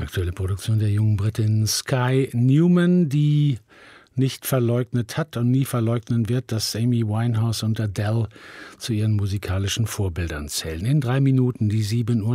Aktuelle Produktion der jungen Britin Sky Newman, die nicht verleugnet hat und nie verleugnen wird, dass Amy Winehouse und Adele zu ihren musikalischen Vorbildern zählen. In 3 Minuten die 7:00